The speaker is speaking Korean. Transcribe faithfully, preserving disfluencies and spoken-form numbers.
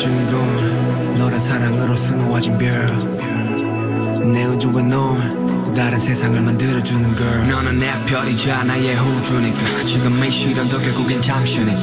보여주는 건 너란 사랑으로 수놓아진 별내 우주와 넌 다른 세상을 만들어주는 걸. 너는 내 별이자 나의 호주니까 지금의 시련도 결국엔 잠시니까